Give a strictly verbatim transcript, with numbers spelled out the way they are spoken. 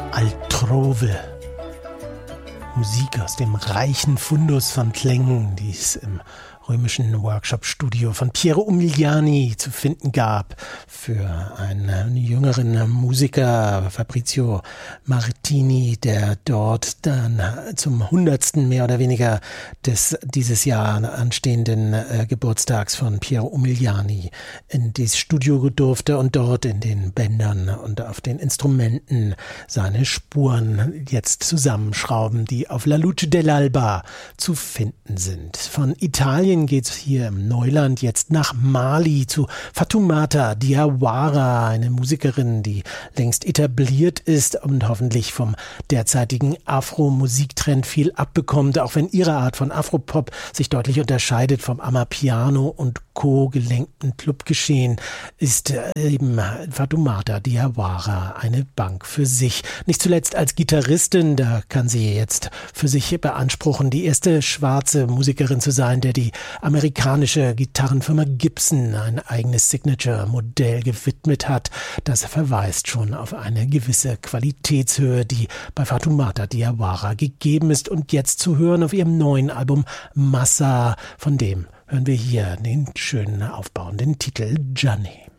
Altrove. Musik aus dem reichen Fundus von Klängen, die es im römischen Workshop-Studio von Piero Umiliani zu finden gab für einen jüngeren Musiker, Fabrizio Martini, der dort dann zum hundertsten mehr oder weniger des dieses Jahr anstehenden äh, Geburtstags von Piero Umiliani in dieses Studio durfte und dort in den Bändern und auf den Instrumenten seine Spuren jetzt zusammenschrauben, die auf La Luce dell'Alba zu finden sind. Von Italien geht's hier im Neuland jetzt nach Mali zu Fatoumata Diawara, eine Musikerin, die längst etabliert ist und hoffentlich vom derzeitigen Afro-Musiktrend viel abbekommt, auch wenn ihre Art von Afropop sich deutlich unterscheidet vom Amapiano und Co. gelenkten Clubgeschehen, ist eben Fatoumata Diawara eine Bank für sich. Nicht zuletzt als Gitarristin, da kann sie jetzt für sich beanspruchen, die erste schwarze Musikerin zu sein, der die amerikanische Gitarrenfirma Gibson ein eigenes Signature-Modell gewidmet hat. Das verweist schon auf eine gewisse Qualitätshöhe, die bei Fatoumata Diawara gegeben ist und jetzt zu hören auf ihrem neuen Album Massa. Von dem hören wir hier den schönen aufbauenden Titel Gianni.